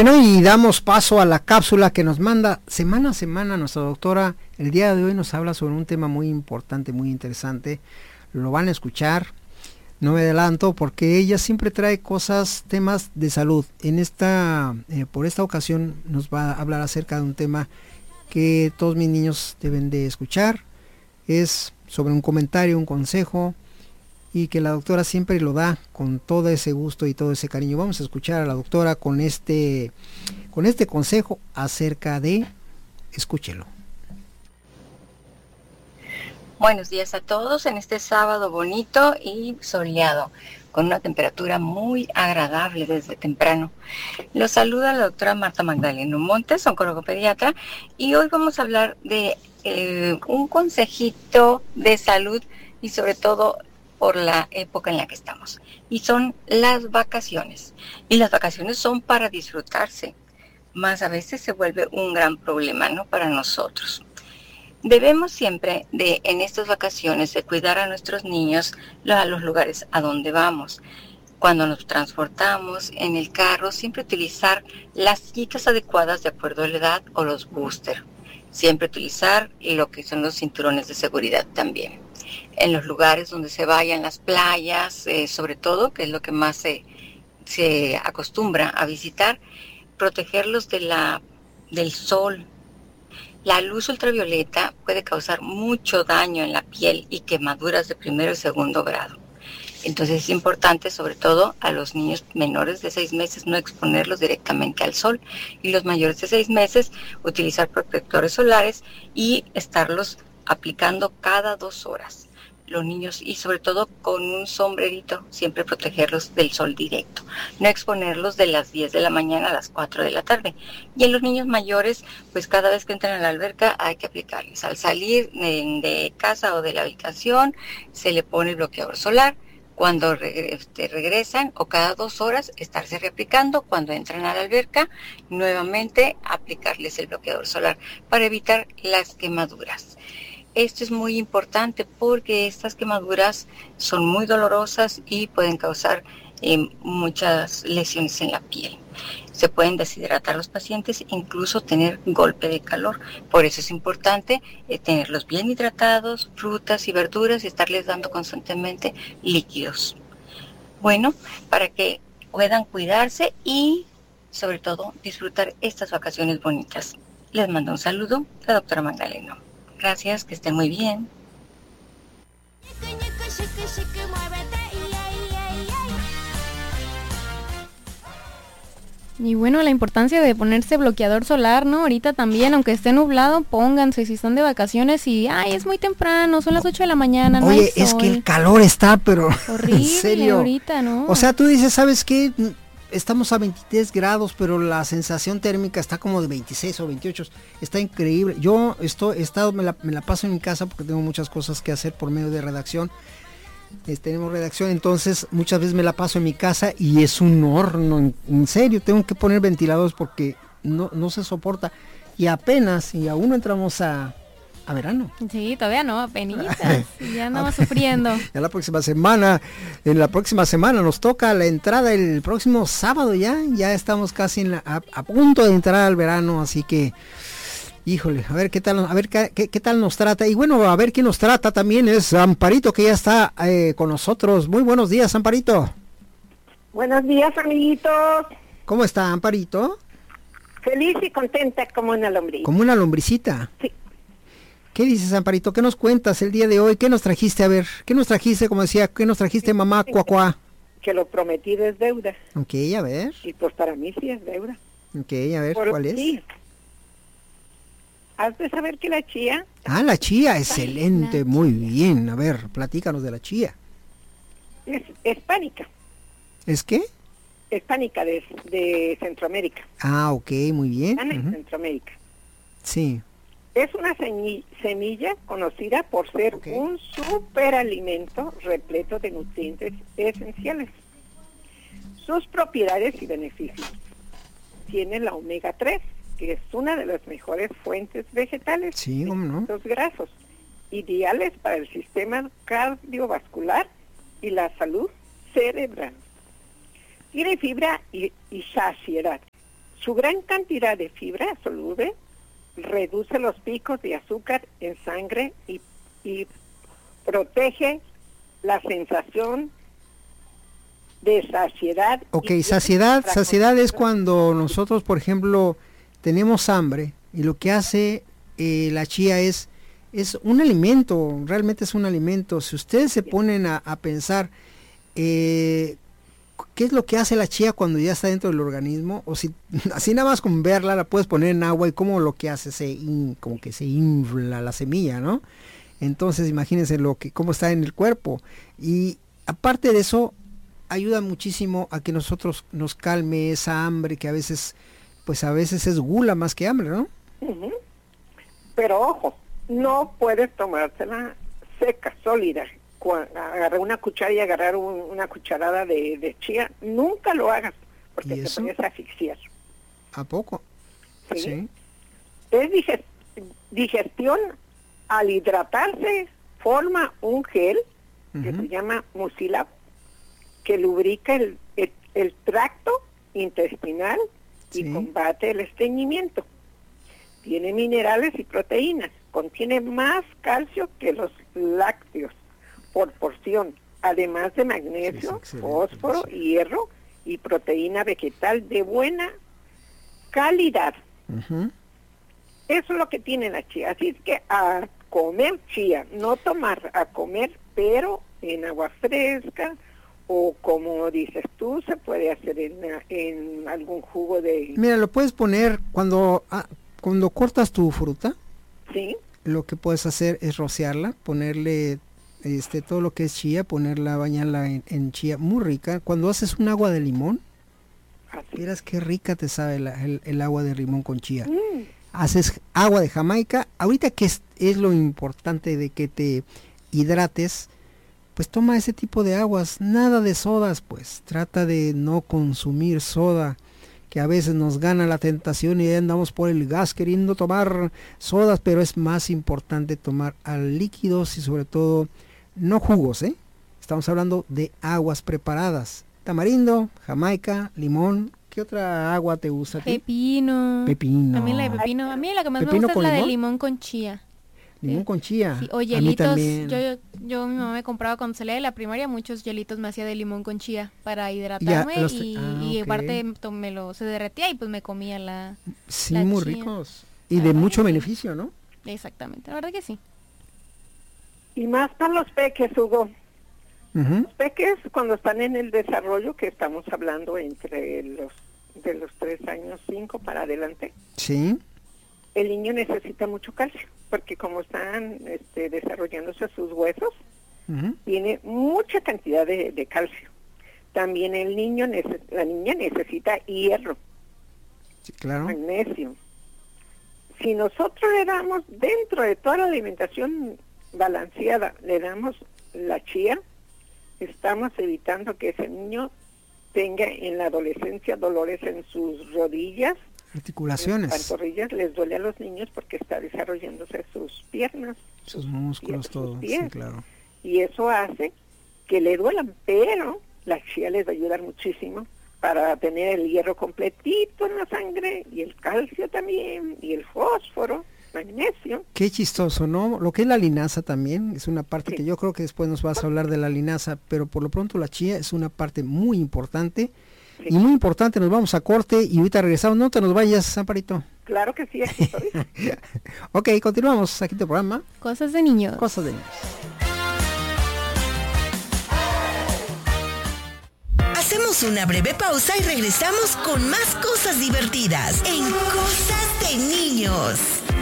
Bueno, y damos paso a la cápsula que nos manda semana a semana nuestra doctora. El día de hoy nos habla sobre un tema muy importante, muy interesante. Lo van a escuchar, no me adelanto, porque ella siempre trae temas de salud. Por esta ocasión nos va a hablar acerca de un tema que todos mis niños deben de escuchar. Es sobre un comentario, un consejo, y que la doctora siempre lo da con todo ese gusto y todo ese cariño. Vamos a escuchar a la doctora con este consejo acerca de... Escúchelo. Buenos días a todos en este sábado bonito y soleado, con una temperatura muy agradable desde temprano. Los saluda la doctora Marta Magdaleno Montes, oncólogo pediatra, y hoy vamos a hablar de un consejito de salud y sobre todo por la época en la que estamos. Y son las vacaciones. Y las vacaciones son para disfrutarse, más a veces se vuelve un gran problema, ¿no?, para nosotros. Debemos siempre en estas vacaciones de cuidar a nuestros niños a los lugares a donde vamos. Cuando nos transportamos en el carro, siempre utilizar las sillitas adecuadas de acuerdo a la edad o los booster. Siempre utilizar lo que son los cinturones de seguridad también. En los lugares donde se vayan, las playas, sobre todo, que es lo que más se acostumbra a visitar, protegerlos del sol. La luz ultravioleta puede causar mucho daño en la piel y quemaduras de primero y segundo grado. Entonces es importante, sobre todo a los niños menores de 6 meses, no exponerlos directamente al sol, y los mayores de 6 meses utilizar protectores solares y estarlos aplicando cada 2 horas. Los niños, y sobre todo con un sombrerito, siempre protegerlos del sol directo, no exponerlos de las 10 de la mañana a las 4 de la tarde. Y en los niños mayores, pues cada vez que entran a la alberca hay que aplicarles. Al salir de casa o de la habitación, se le pone el bloqueador solar. Cuando regresan, o cada 2 horas, estarse reaplicando. Cuando entran a la alberca, nuevamente aplicarles el bloqueador solar para evitar las quemaduras. Esto es muy importante porque estas quemaduras son muy dolorosas y pueden causar muchas lesiones en la piel. Se pueden deshidratar los pacientes e incluso tener golpe de calor. Por eso es importante tenerlos bien hidratados, frutas y verduras, y estarles dando constantemente líquidos. Bueno, para que puedan cuidarse y sobre todo disfrutar estas vacaciones bonitas. Les mando un saludo, la doctora Magdaleno. Gracias, que estén muy bien. Y bueno, la importancia de ponerse bloqueador solar, ¿no? Ahorita también, aunque esté nublado, pónganse si están de vacaciones y, es muy temprano, son las 8 de la mañana, no Oye, hay sol. es que el calor está, pero horrible, en serio. Ahorita, ¿no? O sea, tú dices, ¿sabes qué? Estamos a 23 grados, pero la sensación térmica está como de 26 o 28. Está increíble. Yo me la paso en mi casa porque tengo muchas cosas que hacer por medio de redacción. Tenemos redacción, entonces muchas veces me la paso en mi casa y es un horno, en serio, tengo que poner ventiladores porque no se soporta. Y aún no entramos a verano. Sí, todavía no, apenitas. Ya andamos sufriendo. Ya en la próxima semana nos toca la entrada el próximo sábado ya estamos casi a punto de entrar al verano, así que híjole, a ver qué tal nos trata. Y bueno, a ver quién nos trata también es Amparito, que ya está con nosotros. Muy buenos días, Amparito. Buenos días, amiguitos. ¿Cómo está, Amparito? Feliz y contenta como una lombriz. Como una lombricita. Sí. ¿Qué dices, Amparito? ¿Qué nos cuentas el día de hoy? ¿Qué nos trajiste? A ver, ¿qué nos trajiste? Como decía, ¿qué nos trajiste, mamá cuacuá? Que lo prometido es deuda. Ok, a ver. Y pues para mí sí es deuda. Ok, a ver, ¿cuál es? Sí. ¿Has de saber que la chía? La chía, excelente, muy bien. A ver, platícanos de la chía. Es pánica. ¿Es qué? Es pánica de Centroamérica. Ok, muy bien. Están en Centroamérica. Sí. Es una semilla conocida por ser un superalimento repleto de nutrientes esenciales. Sus propiedades y beneficios. Tiene la omega 3, que es una de las mejores fuentes vegetales de ácidos grasos, ideales para el sistema cardiovascular y la salud cerebral. Tiene fibra y saciedad. Su gran cantidad de fibra soluble reduce los picos de azúcar en sangre y protege la sensación de saciedad. Ok, saciedad es cuando nosotros, por ejemplo, tenemos hambre y lo que hace la chía es un alimento, realmente es un alimento. Si ustedes se ponen a pensar qué es lo que hace la chía cuando ya está dentro del organismo, o si así nada más con verla la puedes poner en agua y cómo lo que hace como que se infla la semilla, ¿no? Entonces imagínense cómo está en el cuerpo, y aparte de eso ayuda muchísimo a que nosotros nos calme esa hambre que a veces es gula más que hambre, ¿no? Uh-huh. Pero ojo, no puedes tomársela seca, sólida. Agarrar una cuchara y agarrar una cucharada de chía, nunca lo hagas, porque te puedes asfixiar. ¿A poco? Sí. Es digestión. Al hidratarse forma un gel que se llama mucilagua, que lubrica el tracto intestinal y combate el estreñimiento. Tiene minerales y proteínas. Contiene más calcio que los lácteos por porción, además de magnesio, fósforo, hierro y proteína vegetal de buena calidad. Eso es lo que tiene la chía. Así es que a comer chía, no tomar, a comer, pero en agua fresca, o como dices tú, se puede hacer en algún jugo de... Mira, lo puedes poner cuando cortas tu fruta. Sí. Lo que puedes hacer es rociarla, ponerle todo lo que es chía, bañarla en chía, muy rica. Cuando haces un agua de limón, miras qué rica te sabe el agua de limón con chía. Haces agua de Jamaica, ahorita que es lo importante de que te hidrates, pues toma ese tipo de aguas, nada de sodas, pues trata de no consumir soda, que a veces nos gana la tentación y andamos por el gas queriendo tomar sodas, pero es más importante tomar líquidos y sobre todo no jugos, estamos hablando de aguas preparadas, tamarindo, Jamaica, limón. ¿Qué otra agua te gusta a ti? Pepino. Pepino. A mí la de pepino. A mí la que más me gusta es la de limón con chía. Limón con chía. Sí, o hielitos. Yo mi mamá me compraba cuando salía de la primaria, muchos hielitos me hacía de limón con chía para hidratarme y aparte se derretía y pues me comía la muy chía. Ricos. Y de mucho beneficio, ¿no? Exactamente, la verdad que sí. Y más para los peques, Hugo. Los peques cuando están en el desarrollo, que estamos hablando entre de los 3 años, 5 para adelante. Sí. El niño necesita mucho calcio, porque como están desarrollándose sus huesos, tiene mucha cantidad de calcio. También la niña necesita hierro, claro, magnesio. Si nosotros le damos, dentro de toda la alimentación balanceada, le damos la chía, estamos evitando que ese niño tenga en la adolescencia dolores en sus rodillas, articulaciones, pantorrillas. Les duele a los niños porque está desarrollándose sus piernas, sus músculos, todo, sí, claro. Y eso hace que le duelan, pero la chía les va a ayudar muchísimo para tener el hierro completito en la sangre, y el calcio también, y el fósforo, magnesio. Qué chistoso, ¿no? Lo que es la linaza también es una parte que yo creo que después nos vas a hablar de la linaza, pero por lo pronto la chía es una parte muy importante. Sí. Y muy importante. Nos vamos a corte y ahorita regresamos. No te nos vayas, Amparito. Claro que sí, aquí estoy. Ok, continuamos aquí en tu programa. Cosas de niños. Cosas de niños. Hacemos una breve pausa y regresamos con más cosas divertidas en Cosas de Niños.